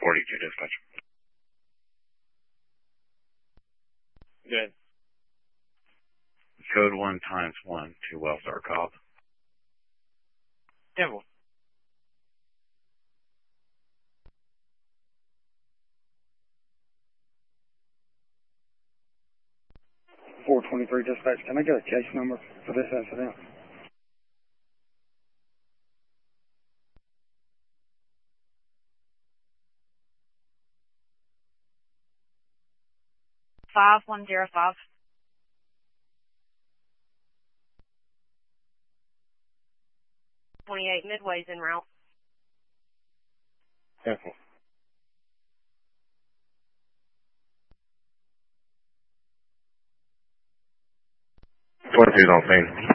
42 dispatch. Good. Code 1 times 1 to Wellstar Cobb. Devil. .423 dispatch, can I get a case number for this incident? Five 105. .28 Midway's en route. Careful. 22's on scene.